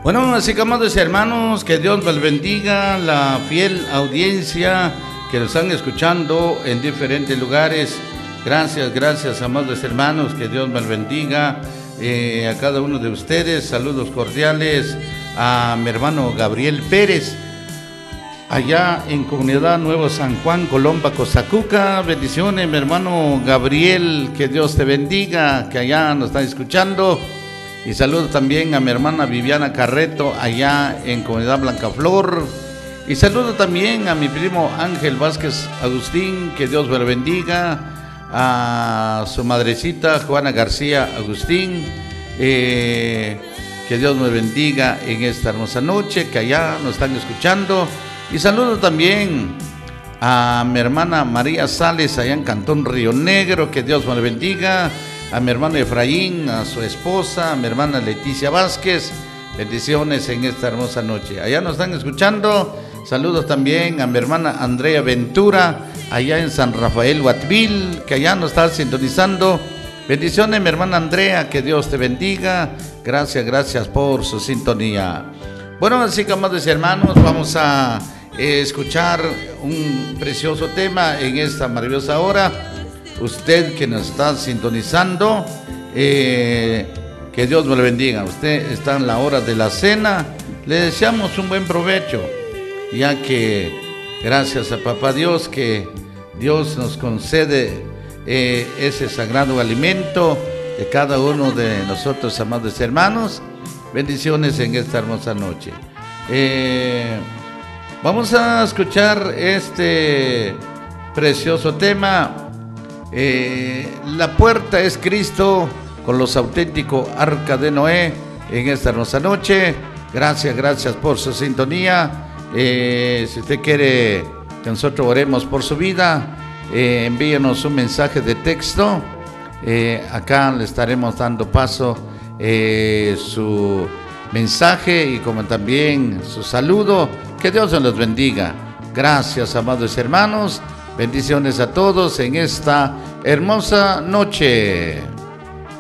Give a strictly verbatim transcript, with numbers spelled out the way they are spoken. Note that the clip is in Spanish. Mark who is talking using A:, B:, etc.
A: Bueno, así que amados hermanos, que Dios los bendiga, la fiel audiencia que nos están escuchando en diferentes lugares. Gracias, gracias, amados hermanos, que Dios los bendiga eh, a cada uno de ustedes. Saludos cordiales a mi hermano Gabriel Pérez, allá en Comunidad Nuevo San Juan, Colomba, Cozacuca. Bendiciones, mi hermano Gabriel, que Dios te bendiga, que allá nos está escuchando. Y saludo también a mi hermana Viviana Carreto, allá en Comunidad Blancaflor. Y saludo también a mi primo Ángel Vázquez Agustín, que Dios me lo bendiga. A su madrecita Juana García Agustín, eh, que Dios me bendiga en esta hermosa noche, que allá nos están escuchando. Y saludo también a mi hermana María Sales, allá en Cantón Río Negro, que Dios me lo bendiga. A mi hermano Efraín, a su esposa, a mi hermana Leticia Vázquez, bendiciones en esta hermosa noche. Allá nos están escuchando. Saludos también a mi hermana Andrea Ventura, allá en San Rafael, Huatville, que allá nos está sintonizando. Bendiciones, mi hermana Andrea, que Dios te bendiga. Gracias, gracias por su sintonía. Bueno, así que, amados hermanos, vamos a eh, escuchar un precioso tema en esta maravillosa hora. Usted que nos está sintonizando, eh, que Dios me lo bendiga. Usted está en la hora de la cena. Le deseamos un buen provecho, ya que gracias a Papá Dios que Dios nos concede eh, ese sagrado alimento de cada uno de nosotros, amados hermanos. Bendiciones en esta hermosa noche. Eh, vamos a escuchar este precioso tema. Eh, la puerta es Cristo, con los auténticos Arca de Noé, en esta hermosa noche. Gracias, gracias por su sintonía. Eh, si usted quiere que nosotros oremos por su vida, eh, envíenos un mensaje de texto. Eh, acá le estaremos dando paso eh, su mensaje y como también su saludo. Que Dios nos bendiga. Gracias, amados hermanos. Bendiciones a todos en esta hermosa noche.